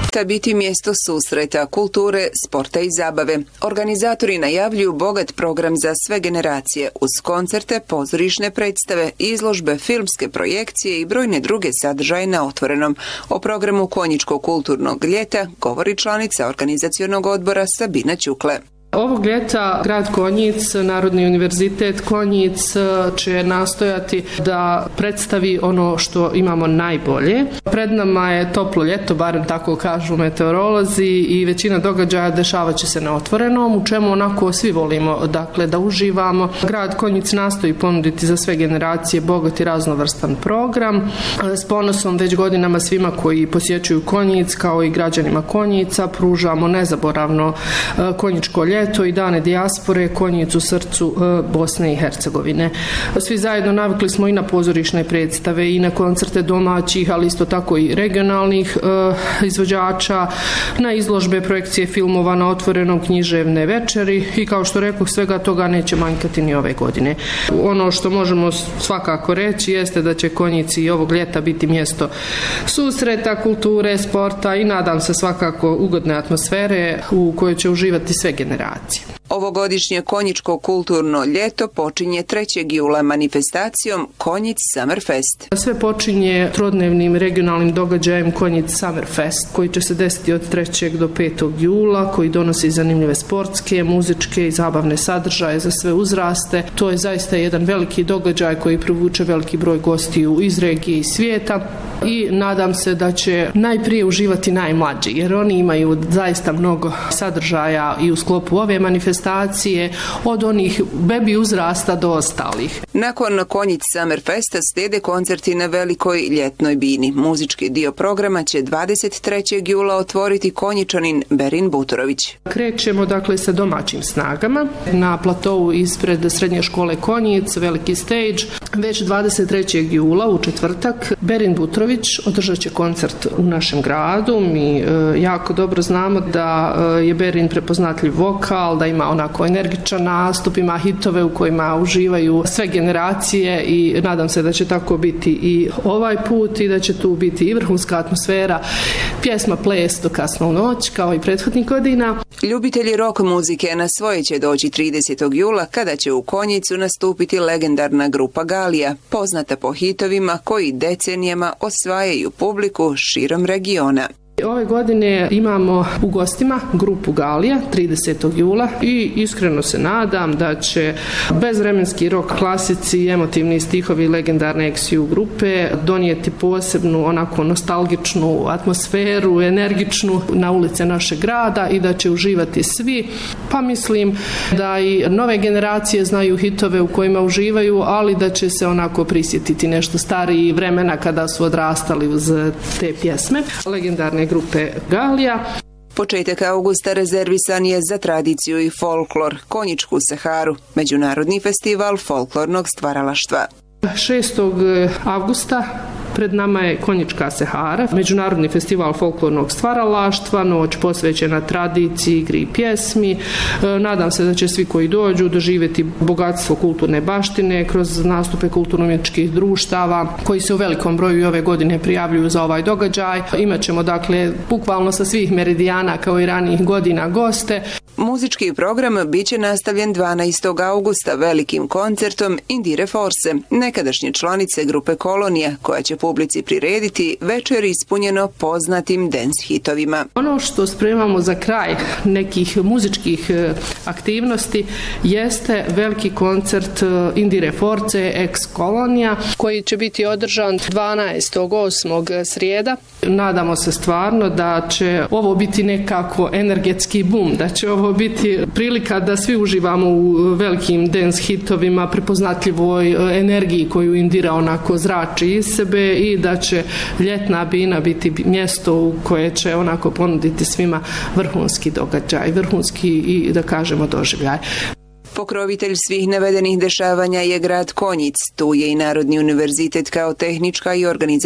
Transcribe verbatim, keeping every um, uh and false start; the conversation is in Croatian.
Ta biti mjesto susreta, kulture, sporta i zabave. Organizatori najavljuju bogat program za sve generacije uz koncerte, pozorišne predstave, izložbe, filmske projekcije i brojne druge sadržaje na otvorenom. O programu Konjičkog kulturnog ljeta govori članica organizacionog odbora Sabina Ćukle. Ovog ljeta grad Konjic, Narodni univerzitet Konjic će nastojati da predstavi ono što imamo najbolje. Pred nama je toplo ljeto, barem tako kažu meteorolozi, i većina događaja dešavat će se na otvorenom, u čemu onako svi volimo, dakle, da uživamo. Grad Konjic nastoji ponuditi za sve generacije bogat i raznovrstan program. S ponosom već godinama svima koji posjećuju Konjic, kao i građanima Konjica, pružamo nezaboravno konjičko ljeto to i dane dijaspore, Konjic u srcu Bosne i Hercegovine. Svi zajedno navikli smo i na pozorišne predstave i na koncerte domaćih, ali isto tako i regionalnih e, izvođača, na izložbe, projekcije filmova, na otvorenom, književne večeri i kao što rekoh, svega toga neće manjkati ni ove godine. Ono što možemo svakako reći jeste da će Konjic i ovog ljeta biti mjesto susreta, kulture, sporta i nadam se svakako ugodne atmosfere u kojoj će uživati sve generacije. Ovogodišnje Konjičko kulturno ljeto počinje trećeg jula manifestacijom Konjic Summer Fest. Sve počinje trodnevnim regionalnim događajem Konjic Summer Fest, koji će se desiti od trećeg do petog jula, koji donosi zanimljive sportske, muzičke i zabavne sadržaje za sve uzraste. To je zaista jedan veliki događaj koji privuče veliki broj gostiju iz regije i svijeta i nadam se da će najprije uživati najmlađi, jer oni imaju zaista mnogo sadržaja i u sklopu ove manifestacije, od onih bebi uzrasta do ostalih. Nakon Konjic Summer Festa slijede koncerti na velikoj ljetnoj bini. Muzički dio programa će dvadeset trećeg jula otvoriti Konjičanin Berin Butorović. Krećemo dakle sa domaćim snagama na platovu ispred srednje škole Konjic, veliki stage. Već dvadeset trećeg jula u četvrtak Berin Butorović održat će koncert u našem gradu. Mi e, jako dobro znamo da e, je Berin prepoznatljiv vokal, da ima onako energičan nastup, ima hitove u kojima uživaju sve generacije i nadam se da će tako biti i ovaj put i da će tu biti i vrhunska atmosfera, pjesma, ples do kasno u noć kao i prethodnih godina. Ljubitelji rock muzike na svoje će doći tridesetog jula kada će u Konjicu nastupiti legendarna grupa Galija, poznata po hitovima koji decenijama osvajaju publiku širom regiona. Ove godine imamo u gostima grupu Galija tridesetog jula i iskreno se nadam da će bezvremenski rock klasici i emotivni stihovi legendarne X U grupe donijeti posebnu onako nostalgičnu atmosferu, energičnu na ulice našeg grada i da će uživati svi. Pa mislim da i nove generacije znaju hitove u kojima uživaju, ali da će se onako prisjetiti nešto stariji vremena kada su odrastali uz te pjesme. Legendarne grupe Galija. Početak avgusta rezervisan je za tradiciju i folklor, Konjičku Saharu, međunarodni festival folklornog stvaralaštva. šestog avgusta pred nama je Konjička Sahara, međunarodni festival folklornog stvaralaštva, noć posvećena tradiciji, igri i pjesmi. Nadam se da će svi koji dođu doživjeti bogatstvo kulturne baštine kroz nastupe kulturno-umjetničkih društava koji se u velikom broju i ove godine prijavljuju za ovaj događaj. Imaćemo dakle bukvalno sa svih meridijana kao i ranijih godina goste. Muzički program biće nastavljen dvanaestog augusta velikim koncertom Indire Forse, nekadašnje članice grupe Kolonija, koja će publici prirediti večer ispunjeno poznatim dance hitovima. Ono što spremamo za kraj nekih muzičkih aktivnosti jeste veliki koncert Indire Force ex Kolonija koji će biti održan dvanaestog osmog srijeda. Nadamo se stvarno da će ovo biti nekako energetski bum, da će ovo biti prilika da svi uživamo u velikim dance hitovima, prepoznatljivoj energiji koju Indira onako zrači iz sebe i da će ljetna bina biti mjesto u koje će onako ponuditi svima vrhunski događaj, vrhunski i da kažemo doživljaj. Pokrovitelj svih navedenih dešavanja je grad Konjic. Tu je i Narodni univerzitet kao tehnička i organizacijska